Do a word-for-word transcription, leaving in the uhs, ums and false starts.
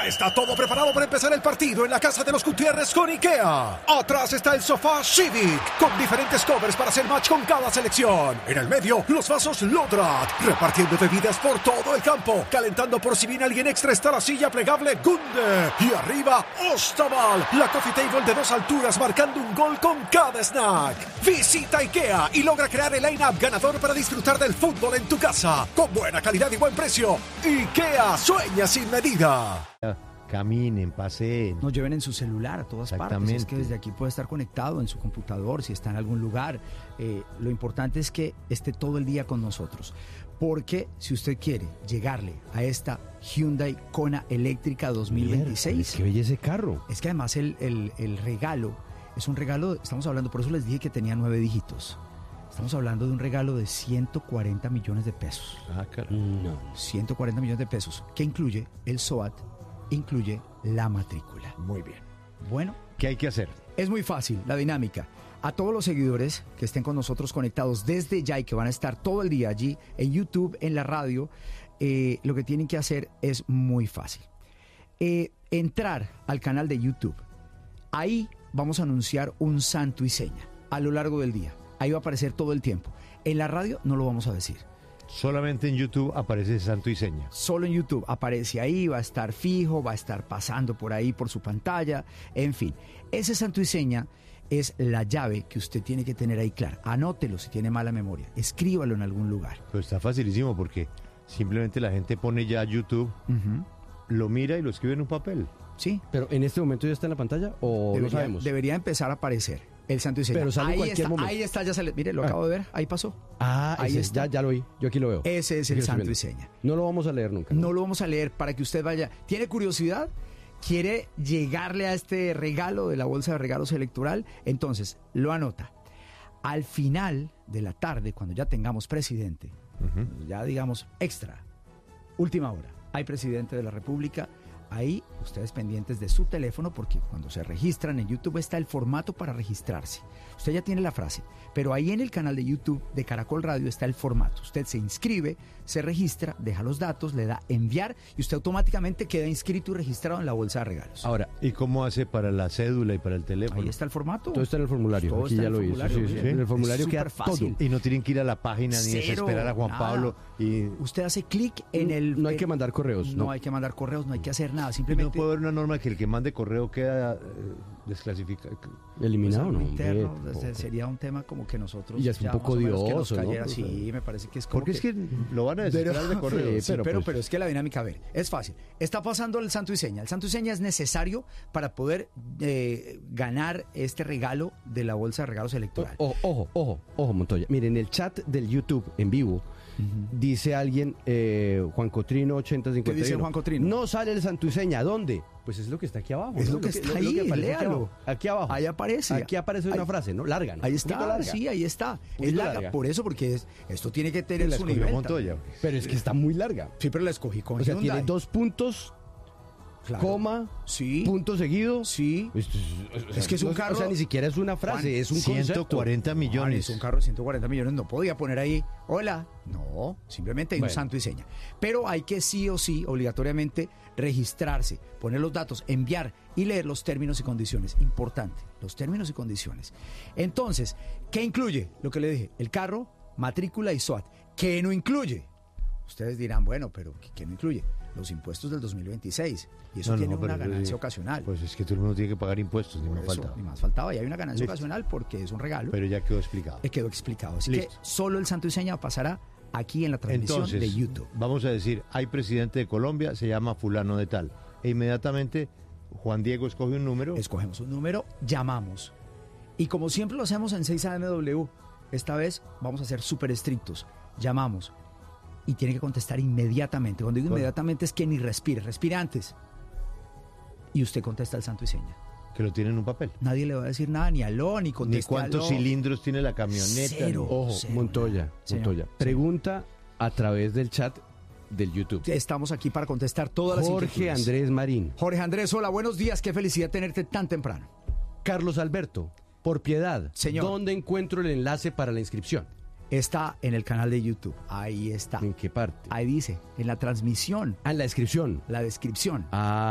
Ya está todo preparado para empezar el partido en la casa de los Gutiérrez con IKEA. Atrás está el sofá Civic, con diferentes covers para hacer match con cada selección. En el medio, los vasos Lodrat, repartiendo bebidas por todo el campo. Calentando por si viene alguien extra está la silla plegable Gunde. Y arriba, Ostaval, la coffee table de dos alturas marcando un gol con cada snack. Visita IKEA y logra crear el line-up ganador para disfrutar del fútbol en tu casa. Con buena calidad y buen precio. IKEA, sueña sin medida. Caminen, paseen. Nos lleven en su celular a todas partes. Es que desde aquí puede estar conectado en su computador, si está en algún lugar. Eh, lo importante es que esté todo el día con nosotros. Porque si usted quiere llegarle a esta Hyundai Kona eléctrica dos mil veintiséis... ¡Qué belleza ese carro! Es que además el, el, el regalo es un regalo, estamos hablando, por eso les dije que tenía nueve dígitos. Estamos hablando de un regalo de ciento cuarenta millones de pesos. Ah, carajo. No. ciento cuarenta millones de pesos, que incluye el SOAT, incluye la matrícula. Muy bien. Bueno, ¿qué hay que hacer? Es muy fácil, la dinámica. A todos los seguidores que estén con nosotros conectados desde ya y que van a estar todo el día allí en YouTube, en la radio, eh, lo que tienen que hacer es muy fácil. Eh, entrar al canal de YouTube. Ahí vamos a anunciar un santo y seña a lo largo del día. Ahí va a aparecer todo el tiempo. En la radio no lo vamos a decir. Solamente en YouTube aparece santo y seña. Solo en YouTube aparece ahí, va a estar fijo, va a estar pasando por ahí por su pantalla, en fin. Ese santo y seña es la llave que usted tiene que tener ahí clara. Anótelo si tiene mala memoria, escríbalo en algún lugar. Pero está facilísimo porque simplemente la gente pone ya YouTube, uh-huh. lo mira y lo escribe en un papel. Sí. ¿Pero en este momento ya está en la pantalla o debería, no sabemos? Debería empezar a aparecer el santo y seña. Pero sale ahí en cualquier está, momento. Ahí está, ya sale. Mire, lo ah. acabo de ver, ahí pasó. Ah, ahí ese, está. Ya, ya lo vi, yo aquí lo veo. Ese es el santo y seña. No lo vamos a leer nunca. No, no lo vamos a leer para que usted vaya. ¿Tiene curiosidad? ¿Quiere llegarle a este regalo de la bolsa de regalos electoral? Entonces, lo anota. Al final de la tarde, cuando ya tengamos presidente, uh-huh. ya digamos extra, última hora, hay presidente de la República. Ahí ustedes pendientes de su teléfono porque cuando se registran en YouTube está el formato para registrarse. Usted ya tiene la frase, pero ahí en el canal de YouTube de Caracol Radio está el formato. Usted se inscribe, se registra, deja los datos, le da enviar y usted automáticamente queda inscrito y registrado en la bolsa de regalos. Ahora, ¿y cómo hace para la cédula y para el teléfono? Ahí está el formato. Todo está en el formulario. Todo Aquí está ya en el lo formulario. hizo. Sí, sí, sí. En el formulario queda fácil. todo. Y no tienen que ir a la página ni Cero, esperar a Juan nada. Pablo. Y... Usted hace clic en el... No hay que mandar correos. No, no hay que mandar correos, no hay que hacer nada. Simplemente... No puede haber una norma que el que mande correo queda eh, desclasificado. Eliminado, pues, ¿no? Interno, desde, sería un tema como que nosotros... Y es un poco odioso, ¿no? ¿no? Sí, me parece que es como Porque que... es que lo van a descifrar de correo. Sí, pero, pero, pues... pero es que la dinámica, a ver, es fácil. Está pasando el santo y seña. El santo y seña es necesario para poder eh, ganar este regalo de la bolsa de regalos electoral. Ojo, ojo, ojo, ojo, Montoya. Miren, en el chat del YouTube en vivo, uh-huh. dice alguien, eh, Juan Cotrino ochenta cincuenta y uno. ¿Qué dice Juan Cotrino? No sale el santo y seña. ¿Dónde? Pues es lo que está aquí abajo. Es ¿no? lo que está lo ahí, lo que léalo. Aquí abajo. Ahí aparece. Aquí aparece una ahí, frase, ¿no? Larga, ¿no? Ahí está, larga. sí, ahí está. Es larga, larga, por eso, porque es, esto tiene que tener la su escogió nivel. Montoya. Pero es que está muy larga. Sí, pero la escogí con O sea, Hyundai. tiene dos puntos... Claro. Coma, sí, punto seguido. Sí. Es, es, es que es un no, carro. O sea, ni siquiera es una frase, Juan, es un ciento cuarenta concepto. millones. Juan, es un carro de ciento cuarenta millones. No podía poner ahí, hola. No, simplemente hay bueno. un santo y seña. Pero hay que sí o sí, obligatoriamente, registrarse, poner los datos, enviar y leer los términos y condiciones. Importante, los términos y condiciones. Entonces, ¿qué incluye? Lo que le dije, el carro, matrícula y SOAT. ¿Qué no incluye? Ustedes dirán, bueno, pero ¿qué, qué no incluye? Los impuestos del dos mil veintiséis. Y eso no, tiene no, una ganancia eh, ocasional. Pues es que todo el mundo tiene que pagar impuestos, ni Por más eso, faltaba. Ni más faltaba. Y hay una ganancia Listo. ocasional porque es un regalo. Pero ya quedó explicado. Eh, quedó explicado. Así Listo. que solo el santo y seña pasará aquí en la transmisión Entonces, de YouTube. Vamos a decir, hay presidente de Colombia, se llama fulano de tal. E inmediatamente Juan Diego escoge un número. Escogemos un número, llamamos. Y como siempre lo hacemos en seis A M W, esta vez vamos a ser súper estrictos. Llamamos. Y tiene que contestar inmediatamente. Cuando digo bueno. inmediatamente es que ni respire, respire antes. Y usted contesta el santo y seña. Que lo tiene en un papel. Nadie le va a decir nada, ni aló, ni conteste Ni cuántos aló. cilindros tiene la camioneta. Cero. Ni... Ojo, Cero. Montoya, Señor. Montoya. Pregunta a través del chat del YouTube. Estamos aquí para contestar todas las Jorge inquietudes. Andrés Marín. Jorge Andrés, hola, buenos días. Qué felicidad tenerte tan temprano. Carlos Alberto, por piedad, Señor. ¿dónde encuentro el enlace para la inscripción? Está en el canal de YouTube. Ahí está. ¿En qué parte? Ahí dice, en la transmisión. Ah, en la descripción. La descripción. Ah.